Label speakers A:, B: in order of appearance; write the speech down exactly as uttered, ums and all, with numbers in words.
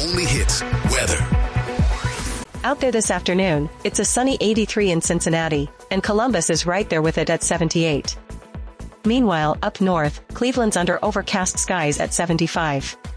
A: only hits weather.
B: Out there this afternoon, it's a sunny eighty-three in Cincinnati, and Columbus is right there with it at seventy-eight. Meanwhile, up north, Cleveland's under overcast skies at seventy-five.